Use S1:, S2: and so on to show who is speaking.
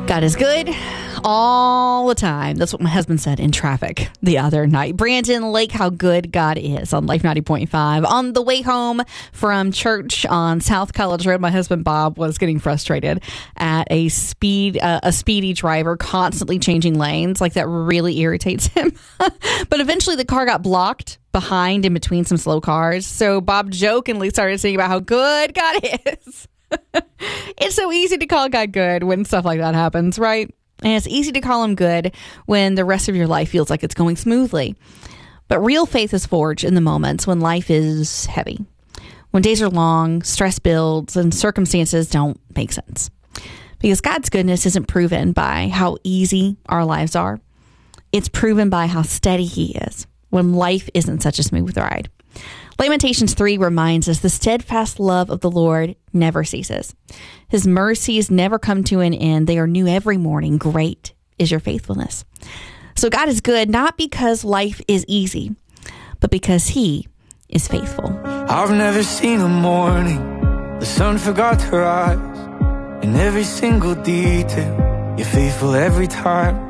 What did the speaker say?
S1: God is good all the time. That's what my husband said in traffic the other night. Brandon Lake, how good God is on Life 90.5. On the way home from church on South College Road, my husband Bob was getting frustrated at a speedy driver constantly changing lanes. Like, that really irritates him. But eventually the car got blocked behind in between some slow cars. So Bob jokingly started singing about how good God is. It's so easy to call God good when stuff like that happens, right? And it's easy to call him good when the rest of your life feels like it's going smoothly. But real faith is forged in the moments when life is heavy, when days are long, stress builds, and circumstances don't make sense. Because God's goodness isn't proven by how easy our lives are. It's proven by how steady He is when life isn't such a smooth ride. Lamentations 3 reminds us the steadfast love of the Lord never ceases. His mercies never come to an end. They are new every morning. Great is your faithfulness. So God is good, not because life is easy, but because He is faithful.
S2: I've never seen a morning the sun forgot to rise. In every single detail, you're faithful every time.